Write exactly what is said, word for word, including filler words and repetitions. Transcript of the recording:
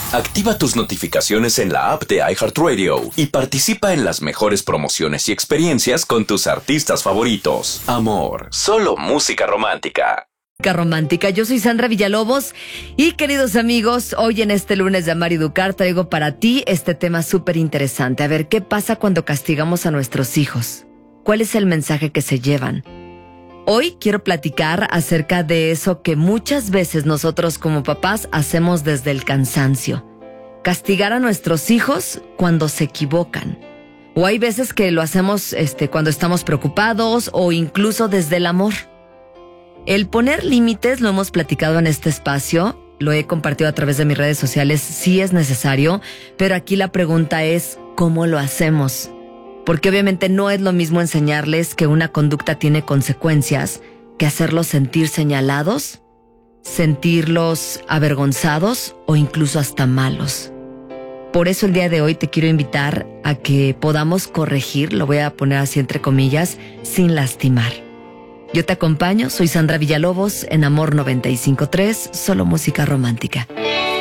Activa tus notificaciones en la app de iHeartRadio y participa en las mejores promociones y experiencias con tus artistas favoritos. Amor, solo música romántica. Romántica. Yo soy Sandra Villalobos y, queridos amigos, hoy en este lunes de Amar y Educar traigo para ti este tema súper interesante. A ver, ¿qué pasa cuando castigamos a nuestros hijos? ¿Cuál es el mensaje que se llevan? Hoy quiero platicar acerca de eso que muchas veces nosotros como papás hacemos desde el cansancio. Castigar a nuestros hijos cuando se equivocan. O hay veces que lo hacemos este, cuando estamos preocupados o incluso desde el amor. El poner límites lo hemos platicado en este espacio, lo he compartido a través de mis redes sociales, sí es necesario, pero aquí la pregunta es, ¿cómo lo hacemos? Porque obviamente no es lo mismo enseñarles que una conducta tiene consecuencias que hacerlos sentir señalados, sentirlos avergonzados o incluso hasta malos. Por eso el día de hoy te quiero invitar a que podamos corregir, lo voy a poner así entre comillas, sin lastimar. Yo te acompaño, soy Sandra Villalobos en Amor noventa y cinco punto tres, solo música romántica.